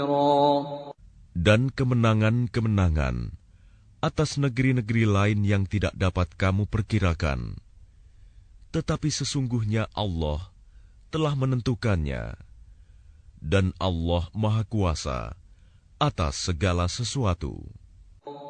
Dan kemenangan-kemenangan atas negeri-negeri lain yang tidak dapat kamu perkirakan. Tetapi sesungguhnya Allah telah menentukannya, dan Allah Maha Kuasa atas segala sesuatu.